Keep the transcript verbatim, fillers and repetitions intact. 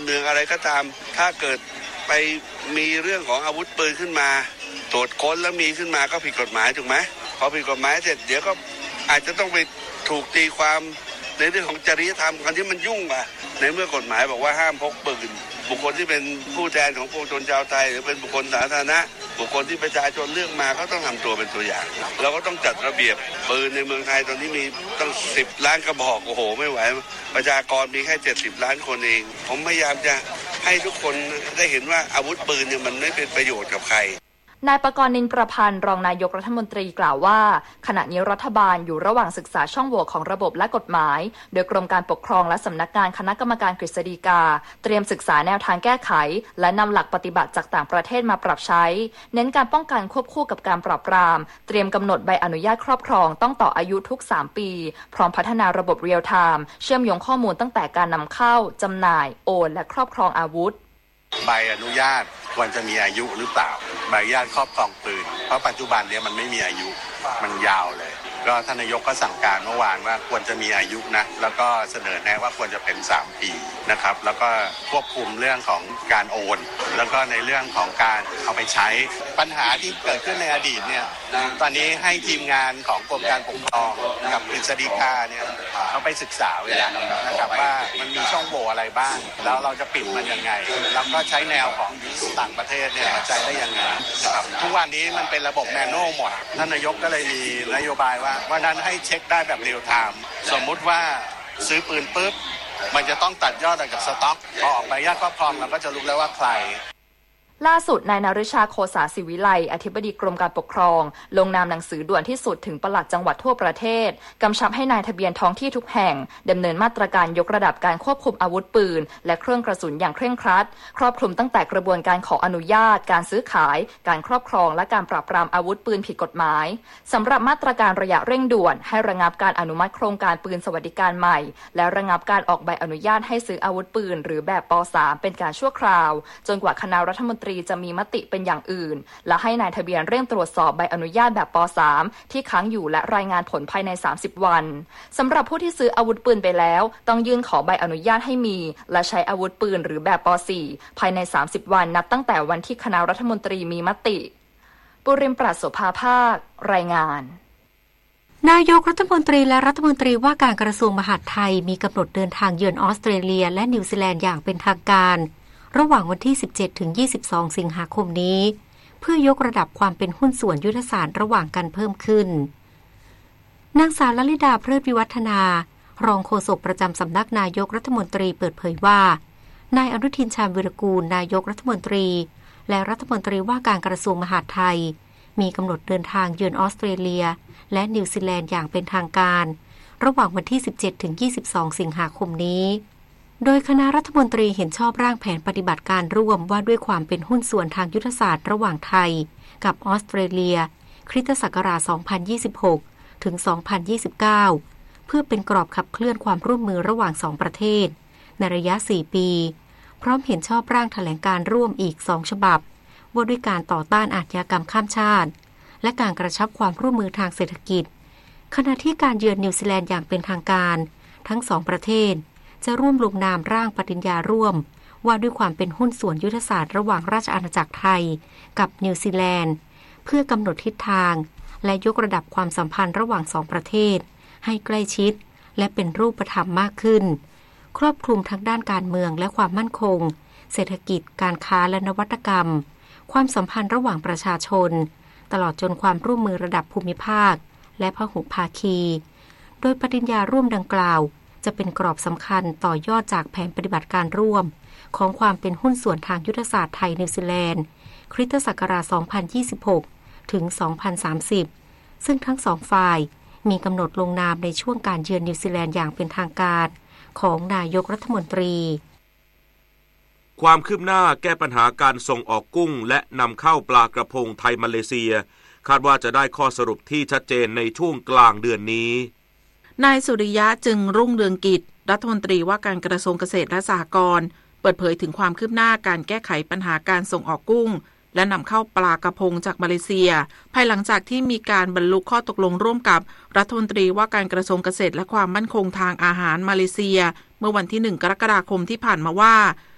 เมืองอะไรก็ตามถ้าเกิดไปมีเรื่องของอาวุธปืนขึ้นมาตรวจค้นแล้วมีขึ้นมาก็ผิดกฎหมายถูกไหมพอผิดกฎหมายเสร็จเดี๋ยวก็อาจจะต้องไปถูกตีความในเรื่องของจริยธรรมกันที่มันยุ่งอ่ะในเมื่อกฎหมายบอกว่าห้ามพกปืนบุคคลที่เป็นผู้แทนของปวงชนชาวไทยหรือเป็นบุคคลสาธารณะบุคคลที่ประชาชนเลือกมาก็ต้องทำตัวเป็นตัวอย่างเราก็ต้องจัดระเบียบปืนในเมืองไทยตอนนี้มีตั้งสิบล้านกระบอกโอ้โหไม่ไหวประชากรมีแค่เจ็ดสิบล้านคนเองผมพยายามจะให้ทุกคนได้เห็นว่าอาวุธปืนเนี่ยมันไม่เป็นประโยชน์กับใครนายปกรณ์นินประพันธ์รองนายกรัฐมนตรีกล่าวว่าขณะนี้รัฐบาลอยู่ระหว่างศึกษาช่องโหว่ของระบบและกฎหมายโดยกรมการปกครองและสำนักงานคณะกรรมการกฤษฎีกาเตรียมศึกษาแนวทางแก้ไขและนำหลักปฏิบัติจากต่างประเทศมาปรับใช้เน้นการป้องกันควบคู่กับการปราบปรามเตรียมกำหนดใบอนุญาตครอบครองต้องต่ออายุทุกสามปีพร้อมพัฒนาระบบเรียลไทม์เชื่อมโยงข้อมูลตั้งแต่การนำเข้าจำหน่ายโอนและครอบครองอาวุธใบอนุญาตควรจะมีอายุหรือเปล่าใบอนุญาตครอบครองปืนเพราะปัจจุบันนี้มันไม่มีอายุมันยาวเลยก็ท่านนายกก็สั่งการเมื่อวานว่าควรจะมีอายุนะแล้วก็เสนอแนะว่าควรจะเป็นสามปีนะครับแล้วก็ควบคุมเรื่องของการโอนแล้วก็ในเรื่องของการเอาไปใช้ปัญหาที่เกิดขึ้นในอดีตเนี่ยตอนนี้ให้ทีมงานของกรมการปกครองกับกฤษฎีกาเนี่ยเขาไปศึกษาเวลานะครับว่ามันมีช่องโหว่อะไรบ้างแล้วเราจะปิดมันยังไงแล้วก็ใช้แนวของต่างประเทศเนี่ยมาใช้ได้ยังไงนะครับทุกวันนี้มันเป็นระบบแมนนวลหมดท่านนายกก็เลยมีนโยบายว่าวันนั้นให้เช็คได้แบบเรียลไทม์สมมุติว่าซื้อปืนปุ๊บมันจะต้องตัดยอดจากสต็อกพอออกใบอนุญาตครอบครองเราก็จะรู้แล้วว่าใครล่าสุดนายนฤชาโคสาศิวิไลอธิบดีกรมการปกครองลงนามหนังสือด่วนที่สุดถึงปลัดจังหวัดทั่วประเทศกำชับให้นายทะเบียนท้องที่ทุกแห่งดำเนินมาตรการยกระดับการควบคุมอาวุธปืนและเครื่องกระสุนอย่างเคร่งครัดครอบคลุมตั้งแต่กระบวนการขออนุญาตการซื้อขายการครอบครองและการปราบปรามอาวุธปืนผิดกฎหมายสำหรับมาตรการระยะเร่งด่วนให้ระงับการอนุมัติโครงการปืนสวัสดิการใหม่และระงับการออกใบอนุญาตให้ซื้ออาวุธปืนหรือแบบป สาม เป็นการชั่วคราวจนกว่าคณะรัฐมนตรีจะมีมติเป็นอย่างอื่นและให้นายทะเบียนเร่งตรวจสอบใบอนุญาตแบบป สาม ที่ค้างอยู่และรายงานผลภายในสามสิบวันสำหรับผู้ที่ซื้ออาวุธปืนไปแล้วต้องยื่นขอใบอนุญาตให้มีและใช้อาวุธปืนหรือแบบป สี่ ภายในสามสิบวันนับตั้งแต่วันที่คณะรัฐมนตรีมีมติปุริมปราศโสภาภาครายงานนายกรัฐมนตรีและรัฐมนตรีว่าการกระทรวงมหาดไทยมีกำหนดเดินทางเยือนออสเตรเลียและนิวซีแลนด์อย่างเป็นทางการระหว่างวันที่ สิบเจ็ดถึงยี่สิบสอง สิงหาคมนี้เพื่อยกระดับความเป็นหุ้นส่วนยุทธศาสตร์ระหว่างกันเพิ่มขึ้นนางสาวลลิดาเพลิดวิวัฒนารองโฆษกประจำสำนักนายกรัฐมนตรีเปิดเผยว่านายอนุทินชาญวิรากูลนายกรัฐมนตรีและรัฐมนตรีว่าการกระทรวงมหาดไทยมีกำหนดเดินทางเยือนออสเตรเลียและนิวซีแลนด์อย่างเป็นทางการระหว่างวันที่ สิบเจ็ดถึงยี่สิบสอง สิงหาคมนี้โดยคณะรัฐมนตรีเห็นชอบร่างแผนปฏิบัติการร่วมว่าด้วยความเป็นหุ้นส่วนทางยุทธศาสตร์ระหว่างไทยกับออสเตรเลียคริสตศักราช สองพันยี่สิบหก ถึง สองพันยี่สิบเก้า เพื่อเป็นกรอบขับเคลื่อนความร่วมมือระหว่างสองประเทศในระยะ สี่ ปีพร้อมเห็นชอบร่างแถลงการร่วมอีก สอง ฉบับว่าด้วยการต่อต้านอาชญากรรมข้ามชาติและการกระชับความร่วมมือทางเศรษฐกิจขณะที่การเยือนนิวซีแลนด์อย่างเป็นทางการทั้งสองประเทศจะร่วมลงนามร่างปฏิญญาร่วมว่าด้วยความเป็นหุ้นส่วนยุทธศาสตร์ระหว่างราชอาณาจักรไทยกับนิวซีแลนด์เพื่อกำหนดทิศทางและยกระดับความสัมพันธ์ระหว่างสองประเทศให้ใกล้ชิดและเป็นรูปธรรมมากขึ้นครอบคลุมทั้งด้านการเมืองและความมั่นคงเศรษฐกิจการค้าและนวัตกรรมความสัมพันธ์ระหว่างประชาชนตลอดจนความร่วมมือระดับภูมิภาคและพหุภาคีโดยปฏิญญาร่วมดังกล่าวจะเป็นกรอบสำคัญต่อยอดจากแผนปฏิบัติการร่วมของความเป็นหุ้นส่วนทางยุทธศาสตร์ไทยนิวซีแลนด์คริสตศักราช สองพันยี่สิบหก ถึง สองพันสามสิบ ซึ่งทั้งสองฝ่ายมีกำหนดลงนามในช่วงการเยือนนิวซีแลนด์อย่างเป็นทางการของนายกรัฐมนตรีความคืบหน้าแก้ปัญหาการส่งออกกุ้งและนำเข้าปลากระพงไทยมาเลเซียคาดว่าจะได้ข้อสรุปที่ชัดเจนในช่วงกลางเดือนนี้นายสุริยะจึงรุ่งเรืองกิจรัฐมนตรีว่าการกระทรวงเกษตรและสหกรณ์เปิดเผยถึงความคืบหน้าการแก้ไขปัญหาการส่งออกกุ้งและนำเข้าปลากระพงจากมาเลเซียภายหลังจากที่มีการบรรลุข้อตกลงร่วมกับรัฐมนตรีว่าการกระทรวงเกษตรและความมั่นคงทางอาหารมาเลเซียเมื่อวันที่หนึ่งกรกฎาคมที่ผ่านมาว่า